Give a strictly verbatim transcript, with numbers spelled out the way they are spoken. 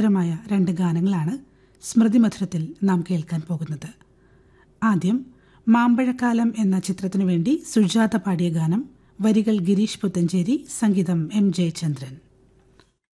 മധുരമായ രണ്ട് ഗാനങ്ങളാണ് സ്മൃതിമധുരത്തിൽ നാം കേൾക്കാൻ പോകുന്നത്. ആദ്യം മാമ്പഴക്കാലം എന്ന ചിത്രത്തിനു വേണ്ടി സുജാത പാടിയ ഗാനം, വരികൾ ഗിരീഷ് പുത്തഞ്ചേരി, സംഗീതം എം ജയചന്ദ്രൻ.